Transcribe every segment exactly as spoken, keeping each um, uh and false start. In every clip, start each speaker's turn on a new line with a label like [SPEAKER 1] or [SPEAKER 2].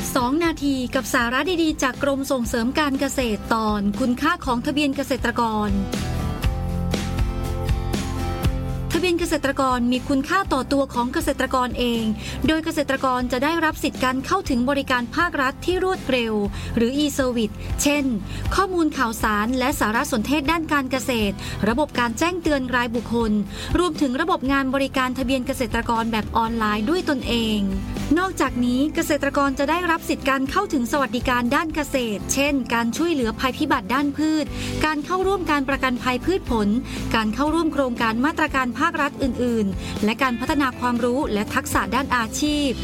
[SPEAKER 1] สองนาทีกับสาระดีๆจากกรมส่งเสริมการเกษตรตอนคุณค่าของทะเบียนเกษตรกรทะเบียนเกษตรกรมีคุณค่าต่อตัวของเกษตรกรเองโดยเกษตรกรจะได้รับสิทธิการเข้าถึงบริการภาครัฐที่รวดเร็วหรือ e-service เช่นข้อมูลข่าวสารและสารสนเทศด้านการเกษตรระบบการแจ้งเตือนรายบุคคลรวมถึงระบบงานบริการทะเบียนเกษตรกรแบบออนไลน์ด้วยตนเองนอกจากนี้เกษตรกรจะได้รับสิทธิการเข้าถึงสวัสดิการด้านเกษตรเช่นการช่วยเหลือภัยพิบัติด้านพืชการเข้าร่วมการประกันภัยพืชผลการเข้าร่วมโครงการมาตรการภาครัฐอื่นๆและการพัฒนาความรู้และทักษะด้านอาชีพ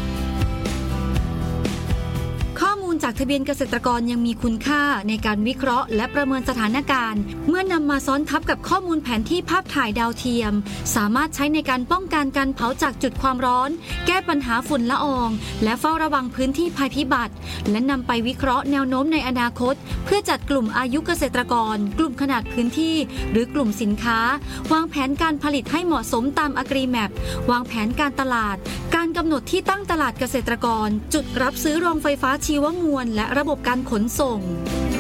[SPEAKER 1] ข้อมูลจากทะเบียนเกษตรกรยังมีคุณค่าในการวิเคราะห์และประเมินสถานการณ์เมื่อนำมาซ้อนทับกับข้อมูลแผนที่ภาพถ่ายดาวเทียมสามารถใช้ในการป้องกันการเผาจากจุดความร้อนแก้ปัญหาฝุ่นละอองและเฝ้าระวังพื้นที่ภัยพิบัติและนำไปวิเคราะห์แนวโน้มในอนาคตเพื่อจัดกลุ่มอายุเกษตรกรกลุ่มขนาดพื้นที่หรือกลุ่มสินค้าวางแผนการผลิตให้เหมาะสมตามอะกรีแมปวางแผนการตลาดการกำหนดที่ตั้งตลาดเกษตรกรจุดรับซื้อโรงไฟฟ้าชีวมวลและระบบการขนส่ง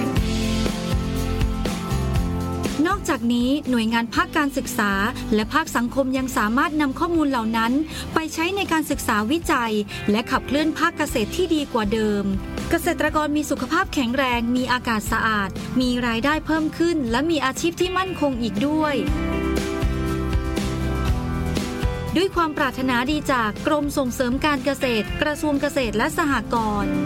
[SPEAKER 1] นอกจากนี้หน่วยงานภาคการศึกษาและภาคสังคมยังสามารถนำข้อมูลเหล่านั้นไปใช้ในการศึกษาวิจัยและขับเคลื่อนภาคเกษตรที่ดีกว่าเดิมเกษตรกรมีสุขภาพแข็งแรงมีอากาศสะอาดมีรายได้เพิ่มขึ้นและมีอาชีพที่มั่นคงอีกด้วยด้วยความปรารถนาดีจากกรมส่งเสริมการเกษตรกระทรวงเกษตรและสหกรณ์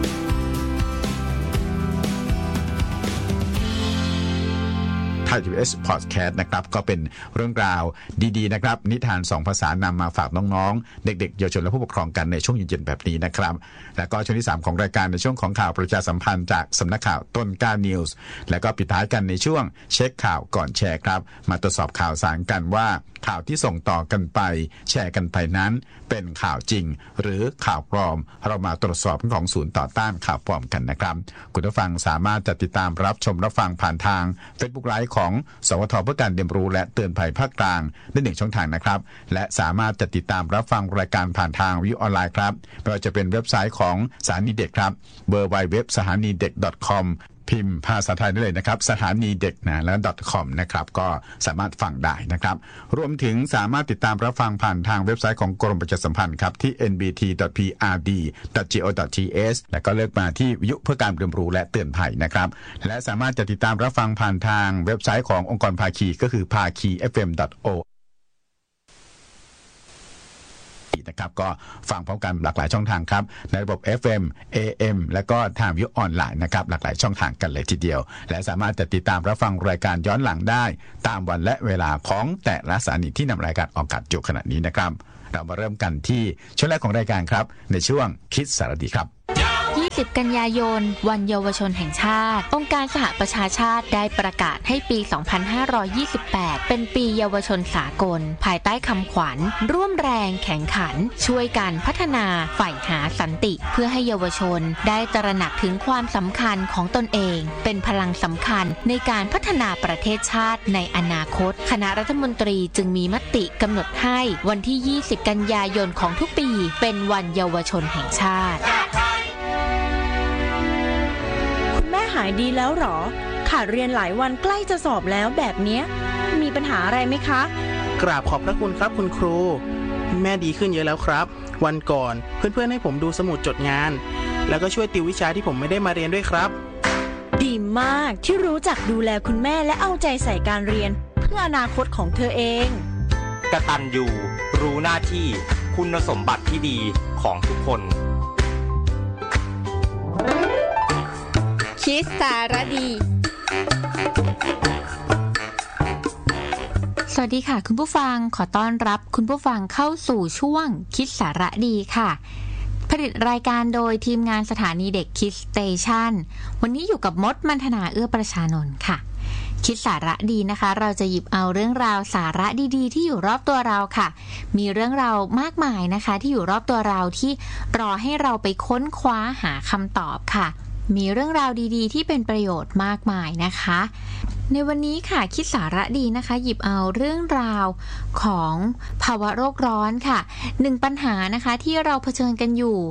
[SPEAKER 2] ไทย พี บี เอส Podcast นะครับก็เป็นเรื่องราวดีๆนะครับนิทานสองภาษานำมาฝากน้องๆเด็กๆเยาวชนและผู้ปกครองกันในช่วงเย็นๆแบบนี้นะครับแล้วก็ช่วงที่สามของรายการในช่วงของข่าวประชาสัมพันธ์จากสำนักข่าวต้นกล้านิวส์แล้วก็ปิดท้ายกันในช่วงเช็คข่าวก่อนแชร์ครับมาตรวจสอบข่าวสารกันว่าข่าวที่ส่งต่อกันไปแชร์กันไปนั้นเป็นข่าวจริงหรือข่าวปลอมเรามาตรวจสอบของศูนย์ต่อต้านข่าวปลอมกันนะครับคุณผู้ฟังสามารถจะติดตามรับชมรับฟังผ่านทาง Facebook Live ของสวทเพื่อการเรียนรู้และเตือนภัยภาคกลางได้หนึ่งช่องทางนะครับและสามารถจะติดตามรับฟังรายการผ่านทางวิวออนไลน์ครับไม่ว่าจะเป็นเว็บไซต์ของสถานีเด็กครับ ดับเบิลยู ดับเบิลยู ดับเบิลยู ดอท สถานีเด็ก ดอท คอม พิมพ์ภาษาไทยได้เลยนะครับสถานีเด็กนะแล้ว .com นะครับก็สามารถฟังได้นะครับรวมถึงสามารถติดตามรับฟังผ่านทางเว็บไซต์ของกรมประชาสัมพันธ์ครับที่ เอ็น บี ที ดอท พี อาร์ ดี ดอท จี โอ ดอท ที เอส แล้วก็เลือกมาที่วิทยุเพื่อการเรียนรู้และเตือนภัยนะครับและสามารถจะติดตามรับฟังผ่านทางเว็บไซต์ขององค์กรภาคีก็คือ ภาคี เอฟ เอ็ม ดอท โอนะครับก็ฟังพร้อมกันหลากหลายช่องทางครับในระบบ เอฟ เอ็ม เอ เอ็ม และก็ทางวิทยุออนไลน์นะครับหลากหลายช่องทางกันเลยทีเดียวและสามารถจะติดตามรับฟังรายการย้อนหลังได้ตามวันและเวลาของแต่ละสถานีที่นำรายการออกอากาศอยู่ขณะนี้นะครับเรามาเริ่มกันที่ช่วงแรกของรายการครับในช่วงคิดสารดีครับ
[SPEAKER 3] ยี่สิบกันยายนวันเยาวชนแห่งชาติองค์การสหประชาชาติได้ประกาศให้ปีสองพันห้าร้อยยี่สิบแปดเป็นปีเยาวชนสากลภายใต้คำขวัญร่วมแรงแข่งขันช่วยกันพัฒนาใฝ่หาสันติเพื่อให้เยาวชนได้ตระหนักถึงความสำคัญของตนเองเป็นพลังสำคัญในการพัฒนาประเทศชาติในอนาคตคณะรัฐมนตรีจึงมีมติกำหนดให้วันที่ยี่สิบกันยายนของทุกปีเป็นวันเยาวชนแห่งชาติ
[SPEAKER 4] หายดีแล้วหรอขาดเรียนหลายวันใกล้จะสอบแล้วแบบเนี้ยมีปัญหาอะไรไหมคะ
[SPEAKER 5] กราบขอบพระคุณครับคุณครูแม่ดีขึ้นเยอะแล้วครับวันก่อนเพื่อนๆให้ผมดูสมุดจดงานแล้วก็ช่วยติววิชาที่ผมไม่ได้มาเรียนด้วยครับ
[SPEAKER 4] ดีมากที่รู้จักดูแลคุณแม่และเอาใจใส่การเรียนเพื่ออนาคตของเธอเอง
[SPEAKER 6] กตัญญูรู้หน้าที่คุณสมบัติที่ดีของทุกคน
[SPEAKER 7] คิดสารดี
[SPEAKER 3] สวัสดีค่ะคุณผู้ฟังขอต้อนรับคุณผู้ฟังเข้าสู่ช่วงคิดสาระดีค่ะผลิตรายการโดยทีมงานสถานีเด็กคิดสเตชันวันนี้อยู่กับมดมัณฑนาเอื้อประชานนท์ค่ะคิดสาระดีนะคะเราจะหยิบเอาเรื่องราวสาระดีๆที่อยู่รอบตัวเราค่ะมีเรื่องราวมากมายนะคะที่อยู่รอบตัวเราที่รอให้เราไปค้นคว้าหาคำตอบค่ะมีเรื่องราวดีๆที่เป็นประโยชน์มากมายนะคะในวันนี้ค่ะคิดสาระดีนะคะหยิบเอาเรื่องราวของภาวะโลกร้อนค่ะหนึ่งปัญหานะคะที่เราเผชิญกันอยู่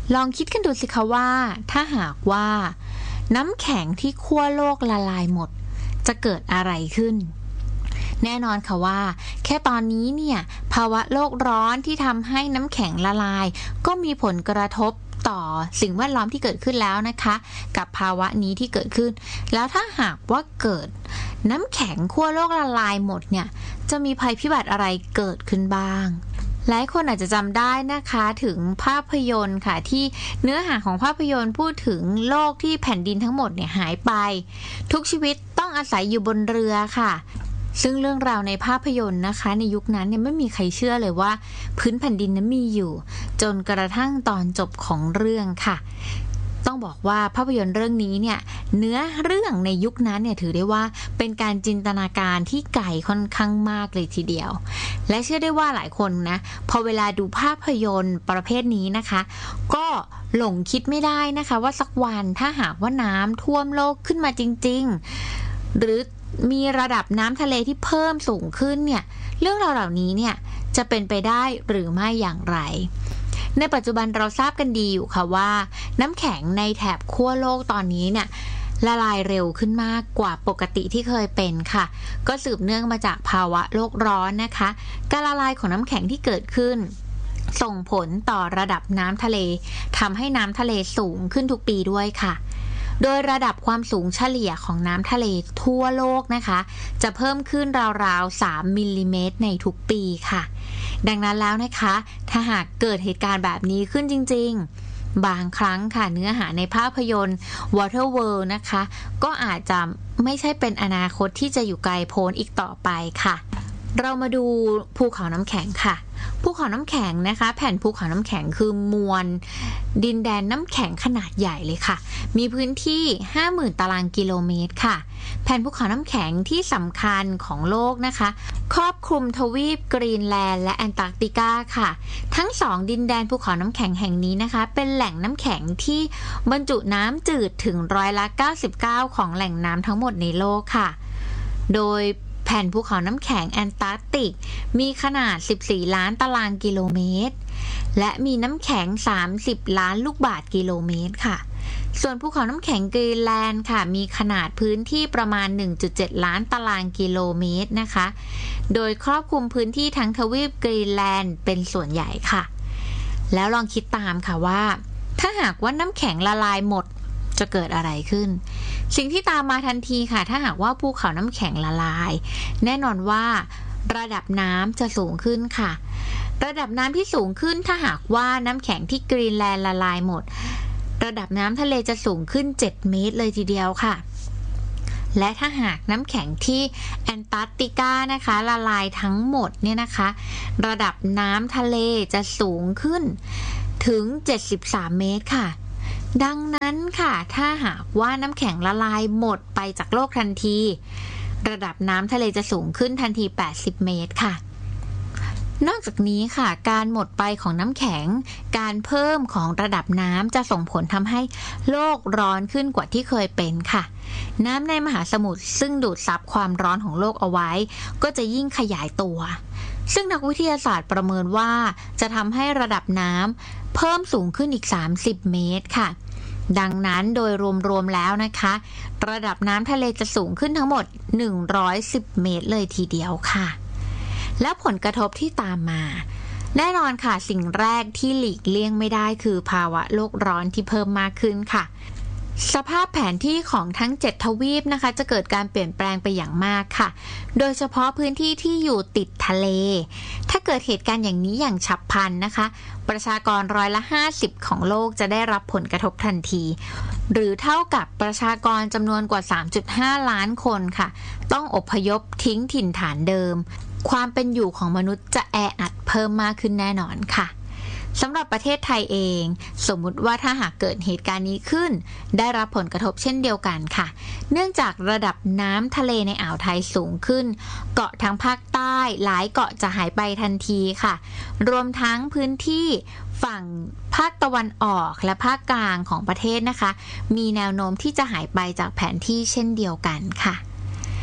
[SPEAKER 3] ลองคิดกันดูสิคะว่าถ้าหากว่าน้ำแข็งที่ขั้วโลกละลายหมดจะเกิดอะไรขึ้นแน่นอนค่ะว่าแค่ตอนนี้เนี่ยภาวะโลกร้อนที่ทำให้น้ำแข็งละลายก็มีผลกระทบต่อสิ่งแวดล้อมที่เกิดขึ้นแล้วนะคะกับภาวะนี้ที่เกิดขึ้นแล้วถ้าหากว่าเกิดน้ำแข็งขั้วโลกละลายหมดเนี่ยจะมีภัยพิบัติอะไรเกิดขึ้นบ้างหลายคนอาจจะจำได้นะคะถึงภาพยนตร์ค่ะที่เนื้อหาของภาพยนตร์พูดถึงโลกที่แผ่นดินทั้งหมดเนี่ยหายไปทุกชีวิตต้องอาศัยอยู่บนเรือค่ะซึ่งเรื่องราวในภาพยนตร์นะคะในยุคนั้นเนี่ยไม่มีใครเชื่อเลยว่าพื้นแผ่นดินนั้นมีอยู่จนกระทั่งตอนจบของเรื่องค่ะต้องบอกว่าภาพยนตร์เรื่องนี้เนี่ยเนื้อเรื่องในยุคนั้นเนี่ยถือได้ว่าเป็นการจินตนาการที่ไกลค่อนข้างมากเลยทีเดียวและเชื่อได้ว่าหลายคนนะพอเวลาดูภาพยนตร์ประเภทนี้นะคะก็หลงคิดไม่ได้นะคะว่าสักวันถ้าหากว่าน้ำท่วมโลกขึ้นมาจริงๆหรือมีระดับน้ำทะเลที่เพิ่มสูงขึ้นเนี่ยเรื่องราวเหล่านี้เนี่ยจะเป็นไปได้หรือไม่อย่างไรในปัจจุบันเราทราบกันดีอยู่ค่ะว่าน้ำแข็งในแถบขั้วโลกตอนนี้เนี่ยละลายเร็วขึ้นมากกว่าปกติที่เคยเป็นค่ะก็สืบเนื่องมาจากภาวะโลกร้อนนะคะการละลายของน้ำแข็งที่เกิดขึ้นส่งผลต่อระดับน้ำทะเลทำให้น้ำทะเลสูงขึ้นทุกปีด้วยค่ะโดยระดับความสูงเฉลี่ยของน้ำทะเลทั่วโลกนะคะจะเพิ่มขึ้นราวๆสามมิลลิเมตรในทุกปีค่ะดังนั้นแล้วนะคะถ้าหากเกิดเหตุการณ์แบบนี้ขึ้นจริงๆบางครั้งค่ะเนื้อหาในภาพยนตร์ Water World นะคะก็อาจจะไม่ใช่เป็นอนาคตที่จะอยู่ไกลโพ้นอีกต่อไปค่ะเรามาดูภูเขาน้ำแข็งค่ะภูเขาน้ำแข็งนะคะแผ่นภูเขาน้ำแข็งคือมวลดินแดนน้ำแข็งขนาดใหญ่เลยค่ะมีพื้นที่ ห้าหมื่น ตารางกิโลเมตรค่ะแผ่นภูเขาน้ำแข็งที่สำคัญของโลกนะคะครอบคลุมทวีปกรีนแลนด์และแอนตาร์กติกาค่ะทั้งสองดินแดนภูเขาน้ำแข็งแห่งนี้นะคะเป็นแหล่งน้ำแข็งที่บรรจุน้ำจืดถึงร้อยละเก้าสิบเก้าของแหล่งน้ำทั้งหมดในโลกค่ะโดยแผ่นภูเขาน้ำแข็งแอนตาร์กติกมีขนาดสิบสี่ล้านตารางกิโลเมตรและมีน้ำแข็งสามสิบล้านลูกบาศก์กิโลเมตรค่ะส่วนภูเขาน้ำแข็งกรีนแลนด์ค่ะมีขนาดพื้นที่ประมาณ หนึ่งจุดเจ็ด ล้านตารางกิโลเมตรนะคะโดยครอบคลุมพื้นที่ทั้งทวีปกรีนแลนด์เป็นส่วนใหญ่ค่ะแล้วลองคิดตามค่ะว่าถ้าหากว่าน้ำแข็งละลายหมดจะเกิดอะไรขึ้นสิ่งที่ตามมาทันทีค่ะถ้าหากว่าภูเขาน้ำแข็งละลายแน่นอนว่าระดับน้ำจะสูงขึ้นค่ะระดับน้ำที่สูงขึ้นถ้าหากว่าน้ำแข็งที่กรีนแลนด์ละลายหมดระดับน้ำทะเลจะสูงขึ้นเจ็ดเมตรเลยทีเดียวค่ะและถ้าหากน้ำแข็งที่แอนตาร์กติกานะคะละลายทั้งหมดเนี่ยนะคะระดับน้ำทะเลจะสูงขึ้นถึงเจ็ดสิบสามเมตรค่ะดังนั้นค่ะถ้าหากว่าน้ำแข็งละลายหมดไปจากโลกทันทีระดับน้ำทะเลจะสูงขึ้นทันทีแปดสิบเมตรค่ะนอกจากนี้ค่ะการหมดไปของน้ำแข็งการเพิ่มของระดับน้ำจะส่งผลทำให้โลกร้อนขึ้นกว่าที่เคยเป็นค่ะน้ำในมหาสมุทรซึ่งดูดซับความร้อนของโลกเอาไว้ก็จะยิ่งขยายตัวซึ่งนักวิทยาศาสตร์ประเมินว่าจะทำให้ระดับน้ำเพิ่มสูงขึ้นอีกสามสิบเมตรค่ะดังนั้นโดยรวมๆแล้วนะคะระดับน้ำทะเลจะสูงขึ้นทั้งหมดหนึ่งร้อยสิบเมตรเลยทีเดียวค่ะและผลกระทบที่ตามมาแน่นอนค่ะสิ่งแรกที่หลีกเลี่ยงไม่ได้คือภาวะโลกร้อนที่เพิ่มมากขึ้นค่ะสภาพแผนที่ของทั้งเจ็ดทวีปนะคะจะเกิดการเปลี่ยนแปลงไปอย่างมากค่ะโดยเฉพาะพื้นที่ที่อยู่ติดทะเลถ้าเกิดเหตุการณ์อย่างนี้อย่างฉับพลันนะคะประชากรร้อยละห้าสิบของโลกจะได้รับผลกระทบทันทีหรือเท่ากับประชากรจำนวนกว่า สามจุดห้า ล้านคนค่ะต้องอพยพทิ้งถิ่นฐานเดิมความเป็นอยู่ของมนุษย์จะแออัดเพิ่มมากขึ้นแน่นอนค่ะสำหรับประเทศไทยเองสมมุติว่าถ้าหากเกิดเหตุการณ์นี้ขึ้นได้รับผลกระทบเช่นเดียวกันค่ะเนื่องจากระดับน้ำทะเลในอ่าวไทยสูงขึ้นเกาะทางภาคใต้หลายเกาะจะหายไปทันทีค่ะรวมทั้งพื้นที่ฝั่งภาคตะวันออกและภาคกลางของประเทศนะคะมีแนวโน้มที่จะหายไปจากแผนที่เช่นเดียวกันค่ะ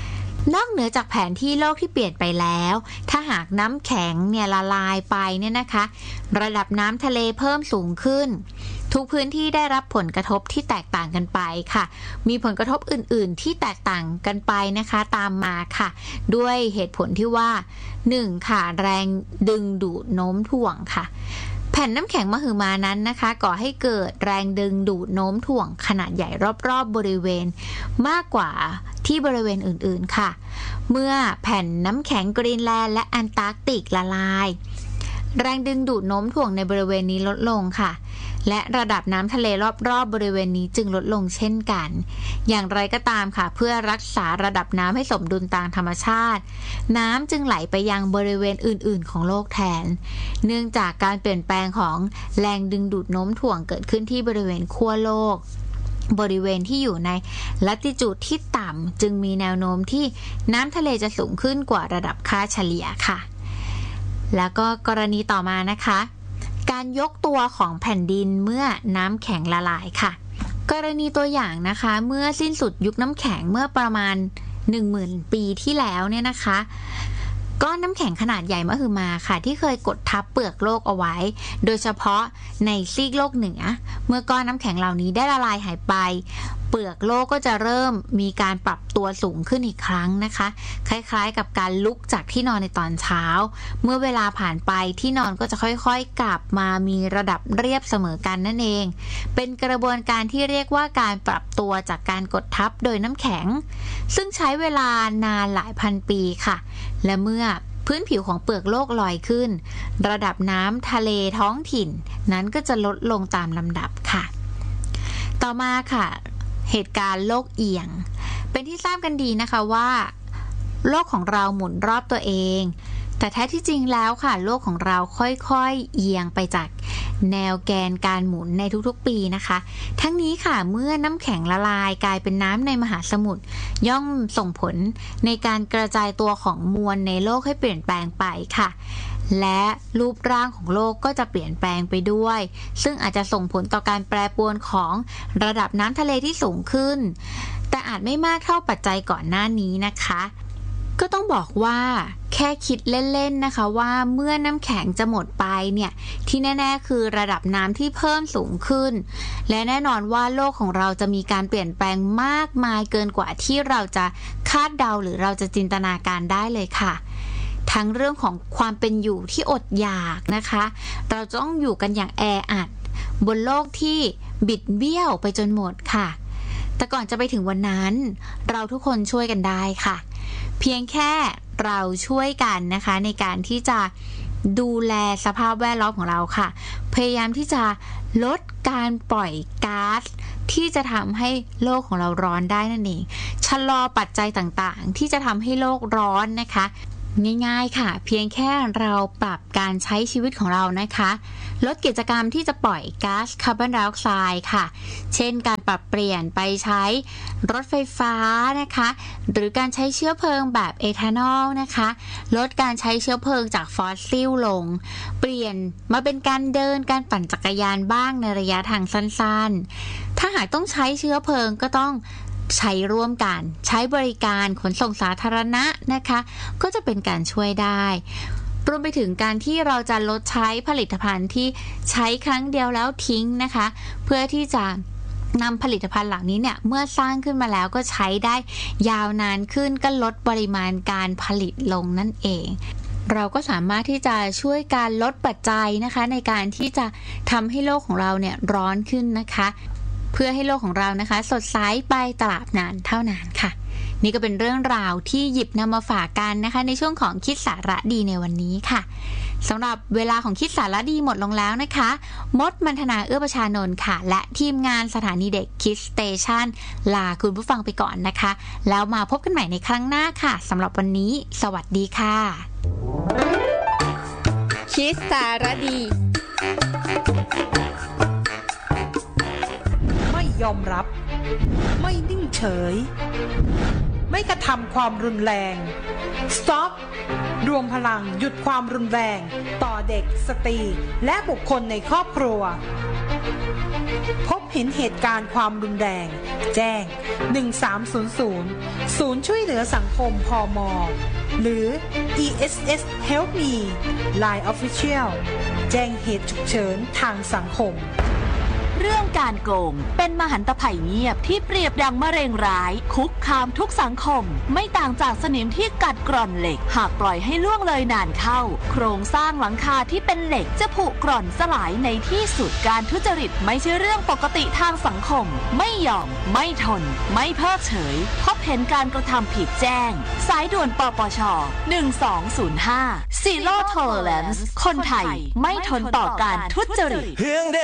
[SPEAKER 3] นอกเหนือจากแผนที่โลกที่เปลี่ยนไปแล้วถ้าหากน้ำแข็งเนี่ยละลายไปเนี่ยนะคะระดับน้ำทะเลเพิ่มสูงขึ้นทุกพื้นที่ได้รับผลกระทบที่แตกต่างกันไปค่ะมีผลกระทบอื่นๆที่แตกต่างกันไปนะคะตามมาค่ะด้วยเหตุผลที่ว่าหนึ่งค่ะแรงดึงดูดโน้มถ่วงค่ะแผ่นน้ำแข็งมหึมานั้นนะคะก่อให้เกิดแรงดึงดูดโน้มถ่วงขนาดใหญ่รอบๆบริเวณมากกว่าที่บริเวณอื่นๆค่ะเมื่อแผ่นน้ำแข็งกรีนแลนด์และแอนตาร์กติกละลายแรงดึงดูดโน้มถ่วงในบริเวณนี้ลดลงค่ะและระดับน้ำทะเลรอบๆ บริเวณนี้จึงลดลงเช่นกันอย่างไรก็ตามค่ะเพื่อรักษาระดับน้ำให้สมดุลตามธรรมชาติน้ำจึงไหลไปยังบริเวณอื่นๆของโลกแทนเนื่องจากการเปลี่ยนแปลงของแรงดึงดูดโน้มถ่วงเกิดขึ้นที่บริเวณขั้วโลกบริเวณที่อยู่ในลัติจูดที่ต่ำจึงมีแนวโน้มที่น้ำทะเลจะสูงขึ้นกว่าระดับค่าเฉลี่ยค่ะแล้วก็กรณีต่อมานะคะการยกตัวของแผ่นดินเมื่อน้ำแข็งละลายค่ะกรณีตัวอย่างนะคะเมื่อสิ้นสุดยุคน้ำแข็งเมื่อประมาณ หนึ่งหมื่น ปีที่แล้วเนี่ยนะคะก้อนน้ำแข็งขนาดใหญ่มหึมาค่ะที่เคยกดทับเปลือกโลกเอาไว้โดยเฉพาะในซีกโลกเหนือเมื่อก้อนน้ำแข็งเหล่านี้ได้ละลายหายไปเปลือกโลกก็จะเริ่มมีการปรับตัวสูงขึ้นอีกครั้งนะคะคล้ายๆกับการลุกจากที่นอนในตอนเช้าเมื่อเวลาผ่านไปที่นอนก็จะค่อยๆกลับมามีระดับเรียบเสมอกันนั่นเองเป็นกระบวนการที่เรียกว่าการปรับตัวจากการกดทับโดยน้ำแข็งซึ่งใช้เวลานานหลายพันปีค่ะและเมื่อพื้นผิวของเปลือกโลกลอยขึ้นระดับน้ำทะเลท้องถิ่นนั้นก็จะลดลงตามลำดับค่ะต่อมาค่ะเหตุการณ์โลกเอียงเป็นที่ทราบกันดีนะคะว่าโลกของเราหมุนรอบตัวเองแต่แท้ที่จริงแล้วค่ะโลกของเราค่อยๆเอียงไปจากแนวแกนการหมุนในทุกๆปีนะคะทั้งนี้ค่ะเมื่อน้ำแข็งละลายกลายเป็นน้ำในมหาสมุทรย่อมส่งผลในการกระจายตัวของมวลในโลกให้เปลี่ยนแปลงไปค่ะและรูปร่างของโลกก็จะเปลี่ยนแปลงไปด้วยซึ่งอาจจะส่งผลต่อการแปรปรวนของระดับน้ำทะเลที่สูงขึ้นแต่อาจไม่มากเท่าปัจจัยก่อนหน้านี้นะคะก็ต้องบอกว่าแค่คิดเล่นๆนะคะว่าเมื่อน้ำแข็งจะหมดไปเนี่ยที่แน่ๆคือระดับน้ำที่เพิ่มสูงขึ้นและแน่นอนว่าโลกของเราจะมีการเปลี่ยนแปลงมากมายเกินกว่าที่เราจะคาดเดาหรือเราจะจินตนาการได้เลยค่ะทั้งเรื่องของความเป็นอยู่ที่อดอยากนะคะเราจะต้องอยู่กันอย่างแออัดบนโลกที่บิดเบี้ยวไปจนหมดค่ะแต่ก่อนจะไปถึงวันนั้นเราทุกคนช่วยกันได้ค่ะเพียงแค่เราช่วยกันนะคะในการที่จะดูแลสภาพแวดล้อมของเราค่ะพยายามที่จะลดการปล่อยก๊าซที่จะทำให้โลกของเราร้อนได้นั่นเองชะลอปัจจัยต่างๆที่จะทำให้โลกร้อนนะคะง่ายๆค่ะเพียงแค่เราปรับการใช้ชีวิตของเรานะคะลดกิจกรรมที่จะปล่อยก๊าซคาร์บอนไดออกไซด์ค่ะเช่นการปรับเปลี่ยนไปใช้รถไฟฟ้านะคะหรือการใช้เชื้อเพลิงแบบเอทานอลนะคะลดการใช้เชื้อเพลิงจากฟอสซิลลงเปลี่ยนมาเป็นการเดินการปั่นจักรยานบ้างในระยะทางสั้นๆถ้าหากต้องใช้เชื้อเพลิงก็ต้องใช้ร่วมกันใช้บริการขนส่งสาธารณะนะคะก็จะเป็นการช่วยได้รวมไปถึงการที่เราจะลดใช้ผลิตภัณฑ์ที่ใช้ครั้งเดียวแล้วทิ้งนะคะเพื่อที่จะนำผลิตภัณฑ์เหล่านี้เนี่ยเมื่อสร้างขึ้นมาแล้วก็ใช้ได้ยาวนานขึ้นก็ลดปริมาณการผลิตลงนั่นเองเราก็สามารถที่จะช่วยการลดปัจจัยนะคะในการที่จะทำให้โลกของเราเนี่ยร้อนขึ้นนะคะเพื่อให้โลกของเรานะคะสดใสไปตลอดนานเท่านานค่ะนี่ก็เป็นเรื่องราวที่หยิบนำมาฝากกันนะคะในช่วงของคิดสาระดีในวันนี้ค่ะสำหรับเวลาของคิดสาระดีหมดลงแล้วนะคะมดมัณฑนาเอื้อประชานนท์ค่ะและทีมงานสถานีเด็กคิดสเตชันลาคุณผู้ฟังไปก่อนนะคะแล้วมาพบกันใหม่ในครั้งหน้าค่ะสำหรับวันนี้สวัสดีค่ะ
[SPEAKER 7] คิดสาระดี
[SPEAKER 8] ไม่ยอมรับไม่นิ่งเฉยไม่กระทำความรุนแรง Stop รวมพลังหยุดความรุนแรงต่อเด็กสตรีและบุคคลในครอบครัวพบเห็นเหตุการณ์ความรุนแรงแจ้งหนึ่งสามศูนย์ศูนย์ศูนย์ช่วยเหลือสังคมพม.หรือ อี เอส เอส Help Me ไลน์ Official แจ้งเหตุฉุกเฉินทางสังคม
[SPEAKER 9] เรื่องการโกงเป็นมหันตภัยเงียบที่เปรียบดังมะเร็งร้ายคุกคามทุกสังคมไม่ต่างจากสนิมที่กัดกร่อนเหล็กหากปล่อยให้ล่วงเลยนานเข้าโครงสร้างหลังคาที่เป็นเหล็กจะผุกร่อนสลายในที่สุดการทุจริตไม่ใช่เรื่องปกติทางสังคมไม่ยอมไม่ทนไม่เพิกเฉยพบเห็นการกระทำผิดแจ้งสายด่วนปปชหนึ่งสองศูนย์ห้า Zero Tolerance คนไทยไม่ทนต่อการทุจริต